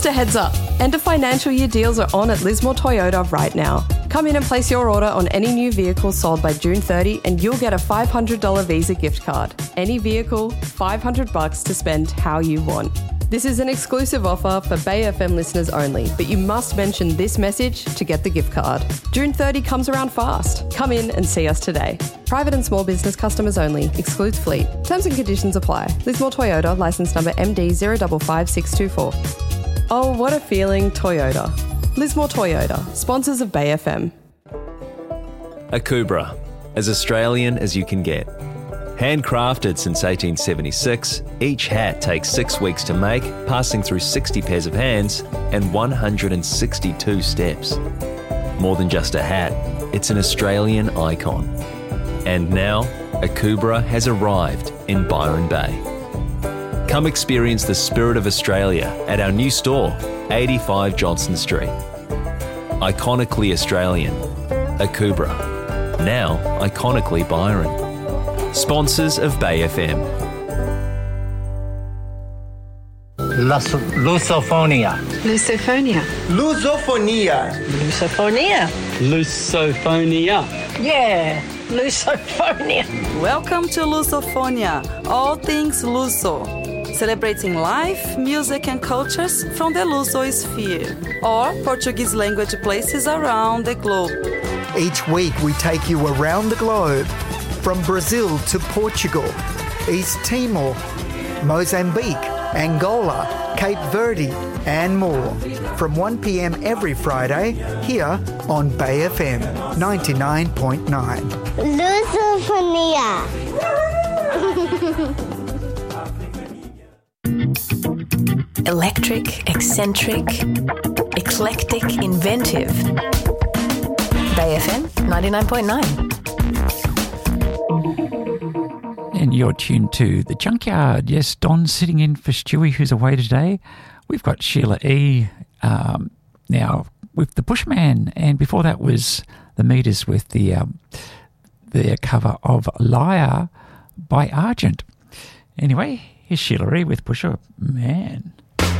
a heads up. End of financial year deals are on at Lismore Toyota right now. Come in and place your order on any new vehicle sold by June 30 and you'll get a $500 Visa gift card. Any vehicle, $500 to spend how you want. This is an exclusive offer for Bay FM listeners only, but you must mention this message to get the gift card. June 30 comes around fast. Come in and see us today. Private and small business customers only. Excludes fleet. Terms and conditions apply. Lismore Toyota, licence number MD 055624. Oh, what a feeling, Toyota. Lismore Toyota, sponsors of Bay FM. Akubra, as Australian as you can get. Handcrafted since 1876, each hat takes 6 weeks to make, passing through 60 pairs of hands and 162 steps. More than just a hat, it's an Australian icon. And now, Akubra has arrived in Byron Bay. Come experience the spirit of Australia at our new store, 85 Johnston Street. Iconically Australian, Akubra. Now, iconically Byron. Sponsors of Bay FM. Lusophonia. Lusophonia. Lusofonia. Lusophonia. Lusophonia. Yeah, Lusophonia. Welcome to Lusophonia, all things Luso, celebrating life, music and cultures from the Lusosphere, or Portuguese language places around the globe. Each week we take you around the globe, from Brazil to Portugal, East Timor, Mozambique, Angola, Cape Verde and more. From 1 p.m. every Friday here on Bay FM 99.9. Lusophonia. Electric, eccentric, eclectic, inventive. Bay FM 99.9. And you're tuned to The Junkyard. Yes, Don's sitting in for Stewie, who's away today. We've got Sheila E. Now with The Bushman, and before that was The Meters with the cover of Liar by Argent. Anyway, here's Sheila E. with Bushman.